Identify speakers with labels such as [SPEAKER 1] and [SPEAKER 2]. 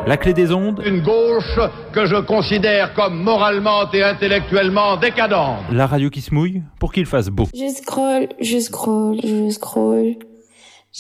[SPEAKER 1] La clé des ondes.
[SPEAKER 2] Une gauche que je considère comme moralement et intellectuellement décadente.
[SPEAKER 1] La radio qui se mouille pour qu'il fasse beau.
[SPEAKER 3] Je scroll, je scroll, je scroll.